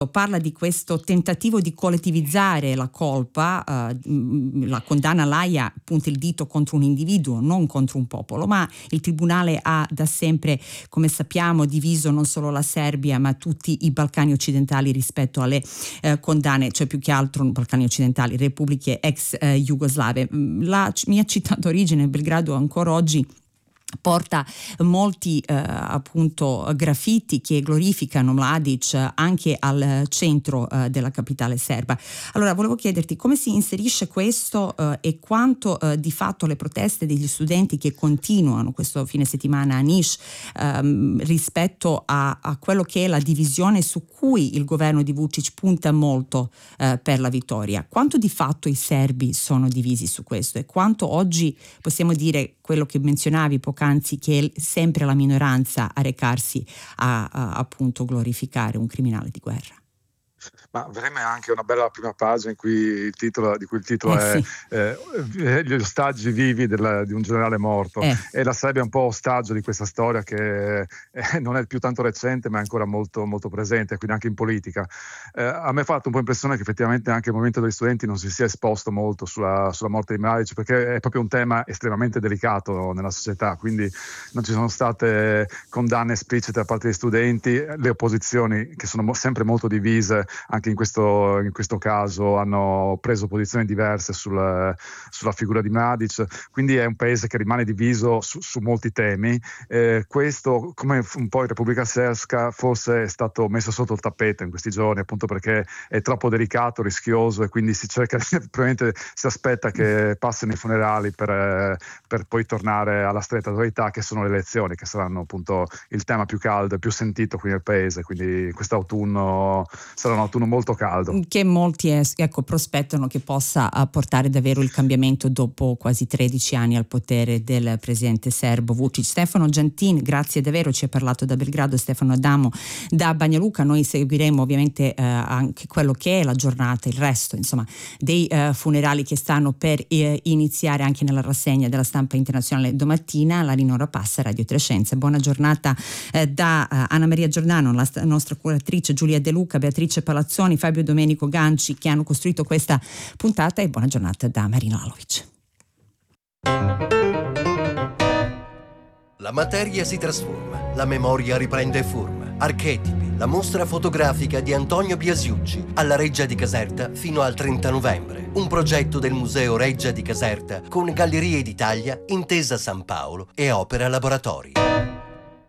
parla di questo tentativo di collettivizzare la colpa, la condanna all'Aia punta il dito contro un individuo, non contro un popolo, ma il tribunale ha da sempre, come sappiamo, diviso non solo la Serbia ma tutti i Balcani occidentali rispetto alle condanne, cioè più che altro Balcani occidentali, repubbliche ex jugoslave. La mia città d'origine, Belgrado, ancora oggi porta molti appunto graffiti che glorificano Mladic anche al centro della capitale serba. Allora volevo chiederti come si inserisce questo e quanto di fatto le proteste degli studenti che continuano questo fine settimana a Niš rispetto a quello che è la divisione su cui il governo di Vučić punta molto per la vittoria. Quanto di fatto i serbi sono divisi su questo e quanto oggi possiamo dire quello che menzionavi poc'anzi, che è sempre la minoranza a recarsi a appunto glorificare un criminale di guerra? Ma Vreme è anche una bella prima pagina di cui il titolo è sì. Gli ostaggi vivi di un generale morto. E la Serbia è un po' ostaggio di questa storia che non è più tanto recente ma è ancora molto, molto presente, quindi anche in politica. A me ha fatto un po' impressione che effettivamente anche il movimento degli studenti non si sia esposto molto sulla morte di Mladic, perché è proprio un tema estremamente delicato nella società, quindi non ci sono state condanne esplicite da parte degli studenti. Le opposizioni, che sono sempre molto divise, anche in questo caso hanno preso posizioni diverse sulla figura di Mladic, quindi è un paese che rimane diviso su molti temi. Questo, come un po' in Repubblica Srpska, forse è stato messo sotto il tappeto in questi giorni, appunto perché è troppo delicato, rischioso, e quindi si cerca, probabilmente si aspetta che passino i funerali per poi tornare alla stretta attualità, che sono le elezioni, che saranno appunto il tema più caldo e più sentito qui nel paese. Quindi quest'autunno sarà un autunno molto caldo, che molti prospettano che possa portare davvero il cambiamento dopo quasi 13 anni al potere del presidente serbo Vučić. Stefano Giantin, grazie davvero, ci ha parlato da Belgrado. Stefano Adamo da Banjaluka. Noi seguiremo ovviamente anche quello che è la giornata, il resto insomma dei funerali che stanno per iniziare anche nella rassegna della stampa internazionale domattina. La linea ora passa a Radio Trescenza. Buona giornata da Anna Maria Giordano, la nostra curatrice Giulia De Luca, Beatrice Palazzoni, Fabio Domenico Ganci, che hanno costruito questa puntata, e buona giornata da Marina Lalovic. La materia si trasforma, la memoria riprende forma. Archetipi, la mostra fotografica di Antonio Biasiucci alla Reggia di Caserta fino al 30 novembre. Un progetto del Museo Reggia di Caserta con Gallerie d'Italia, Intesa San Paolo e Opera Laboratori.